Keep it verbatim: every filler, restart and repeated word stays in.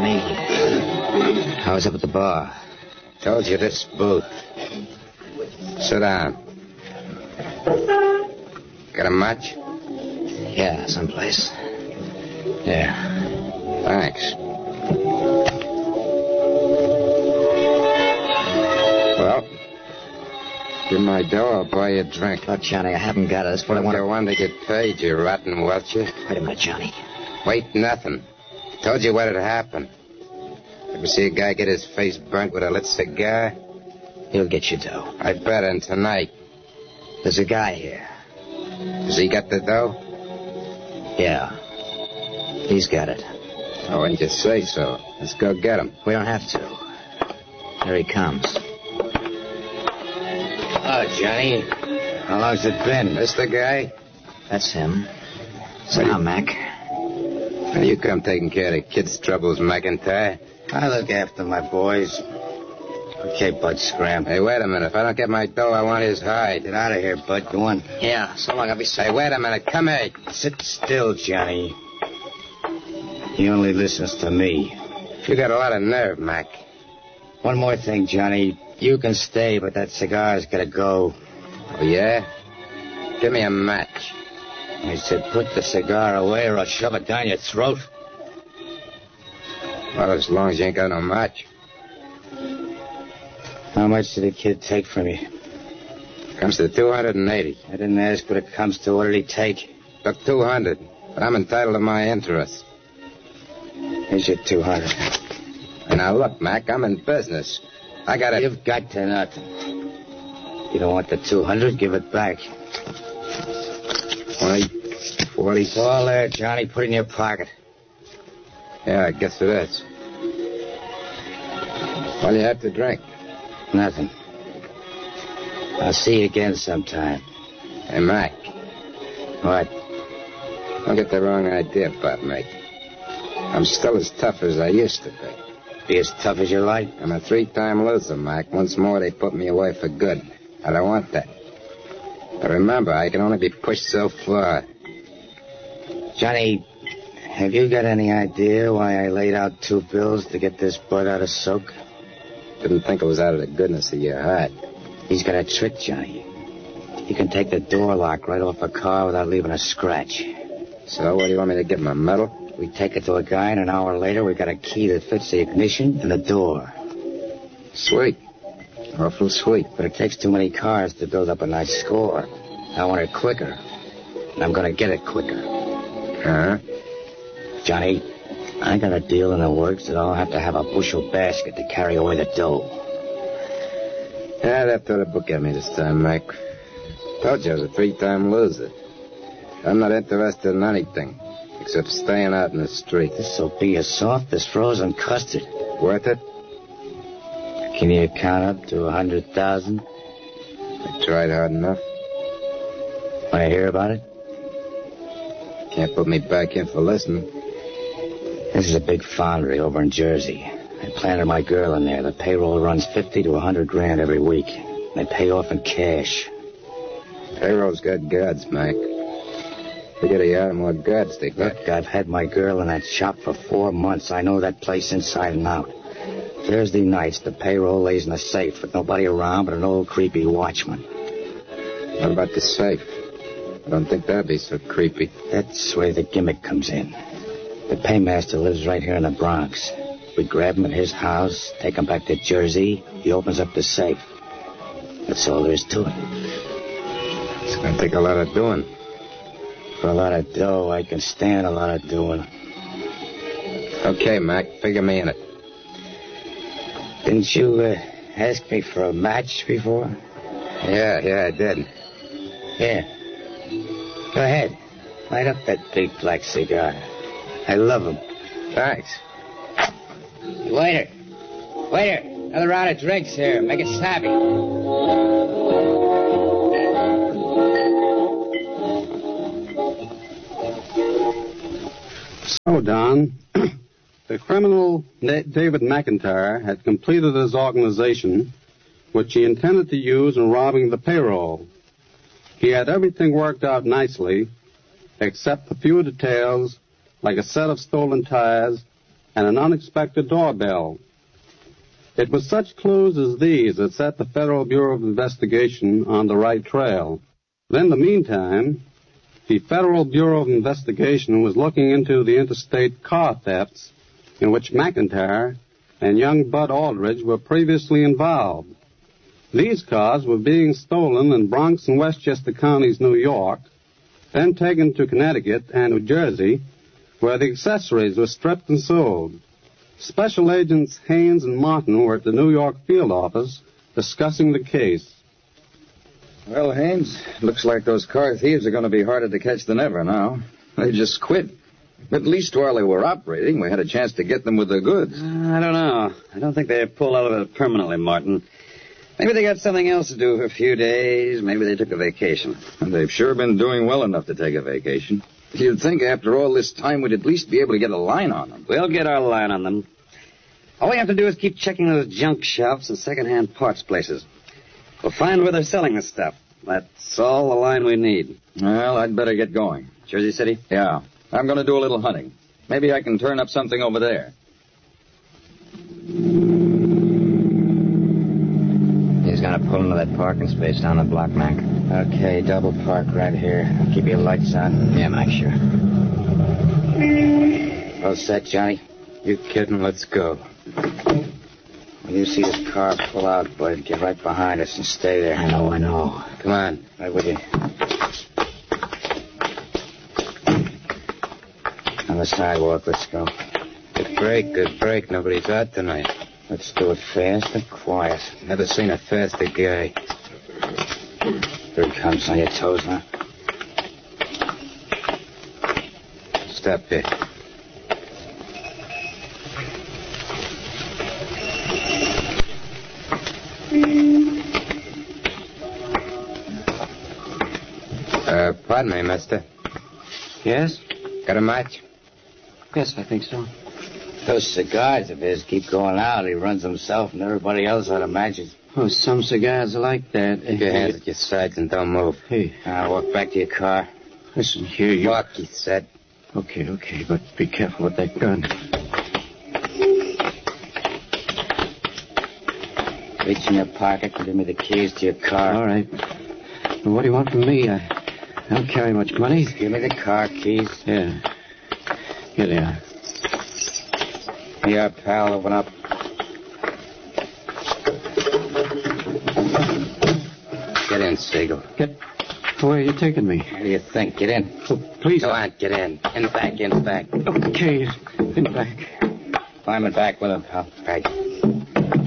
Johnny. I was up at the bar. Told you this booth. Sit down. Got a match? Yeah, someplace. There. Thanks. Well, give my dough, I'll buy you a drink. Look, Johnny, I haven't got it. That's what I want to... to... You want to get paid, you rotten welcher. Wait a minute, Johnny. Wait, nothing. Told you what had happened. Ever see a guy get his face burnt with a lit cigar? He'll get you dough. I bet him tonight. There's a guy here. Has he got the dough? Yeah. He's got it. Oh, why didn't you say so? Let's go get him. We don't have to. Here he comes. Oh, Johnny. How long's it been? This the guy? That's him. So now, Mac. How you come taking care of the kids' troubles, McIntyre? I look after my boys. Okay, Bud, scram. Hey, wait a minute. If I don't get my dough, I want his hide. Get out of here, Bud. Go on. Yeah, so long. I'll be safe. Hey, wait a minute. Come here. Sit still, Johnny. He only listens to me. You got a lot of nerve, Mac. One more thing, Johnny. You can stay, but that cigar's got to go. Oh, yeah? Give me a match. I said put the cigar away or I'll shove it down your throat. Well, as long as you ain't got no match. How much did the kid take from you? Comes to two hundred eighty. I didn't ask what it comes to. What did he take? Took two hundred, but I'm entitled to my interest. Here's your two hundred. And now, look, Mac, I'm in business. I got to... You've got to nothing. You don't want the two hundred? Give it back. twenty, forty... It's all there, Johnny. Put it in your pocket. Yeah, I guess it is. What do you have to drink? Nothing. I'll see you again sometime. Hey, Mac. What? Don't get the wrong idea about me. I'm still as tough as I used to be. Be as tough as you like? I'm a three-time loser, Mac. Once more, they put me away for good. I don't want that. But remember, I can only be pushed so far. Johnny, have you got any idea why I laid out two bills to get this Bud out of soak? Didn't think it was out of the goodness of your heart. He's got a trick, Johnny. You can take the door lock right off a car without leaving a scratch. So, what do you want me to give him, a medal? We take it to a guy, and an hour later, we got a key that fits the ignition and the door. Sweet. Awful sweet. But it takes too many cars to build up a nice score. I want it quicker. And I'm going to get it quicker. Huh? Johnny, I got a deal in the works that I'll have to have a bushel basket to carry away the dough. Yeah, that threw the book at me this time, Mac. Told you I was a three-time loser. I'm not interested in anything except staying out in the street. This'll be as soft as frozen custard. Worth it? Can you count up to a hundred thousand? I tried hard enough. Want to hear about it? Can't put me back in for listening. This is a big foundry over in Jersey. I planted my girl in there. The payroll runs fifty to a hundred grand every week. They pay off in cash. Payroll's got guards, Mac. They get a yard more guards they got. Look, I've had my girl in that shop for four months. I know that place inside and out. Thursday nights, the payroll lays in a safe with nobody around but an old creepy watchman. What about the safe? I don't think that'd be so creepy. That's where the gimmick comes in. The paymaster lives right here in the Bronx. We grab him at his house, take him back to Jersey. He opens up the safe. That's all there is to it. It's going to take a lot of doing. For a lot of dough, I can stand a lot of doing. Okay, Mac, figure me in it. Didn't you uh, ask me for a match before? Yeah, yeah, I did. Here. Go ahead. Light up that big black cigar. I love them. Thanks. Waiter. Waiter. Another round of drinks here. Make it snappy. So, Don, the criminal David McIntyre had completed his organization, which he intended to use in robbing the payroll. He had everything worked out nicely, except a few details, like a set of stolen tires and an unexpected doorbell. It was such clues as these that set the Federal Bureau of Investigation on the right trail. In the meantime, the Federal Bureau of Investigation was looking into the interstate car thefts in which McIntyre and young Bud Aldridge were previously involved. These cars were being stolen in Bronx and Westchester counties, New York, then taken to Connecticut and New Jersey, where the accessories were stripped and sold. Special Agents Haynes and Martin were at the New York field office discussing the case. Well, Haynes, looks like those car thieves are going to be harder to catch than ever now. They just quit. At least while they were operating, we had a chance to get them with their goods. Uh, I don't know. I don't think they pulled out of it permanently, Martin. Maybe they got something else to do for a few days. Maybe they took a vacation. And they've sure been doing well enough to take a vacation. You'd think after all this time we'd at least be able to get a line on them. We'll get our line on them. All we have to do is keep checking those junk shops and second-hand parts places. We'll find where they're selling this stuff. That's all the line we need. Well, I'd better get going. Jersey City? Yeah. I'm going to do a little hunting. Maybe I can turn up something over there. He's going to pull into that parking space down the block, Mac. Okay, double park right here. I'll keep your lights on. Yeah, Mac, sure. All set, Johnny? You kidding? Let's go. When you see this car pull out, Bud, get right behind us and stay there. I know, I know. Come on, right with you. On the sidewalk, let's go. Good break, good break. Nobody's out tonight. Let's do it fast and quiet. Never seen a faster guy. Here he comes, on your toes, huh? Stop it. Uh, pardon me, mister. Yes? Got a match? Yes, I think so. Those cigars of his keep going out. He runs himself and everybody else out of matches. Oh, some cigars are like that. Keep your hands at your sides and don't move. Hey. Now, walk back to your car. Listen, here you... Walk, he said. Okay, okay, but be careful with that gun. Reach in your pocket and give me the keys to your car. All right. Well, what do you want from me? I, I don't carry much money. Give me the car keys. Yeah. Here they are. Here, pal, open up. Get in, Siegel. Get... Where are you taking me? What do you think? Get in. Oh, please. Go on, get in. In back, in back. Okay, in back. Climb it back with him, pal. Right.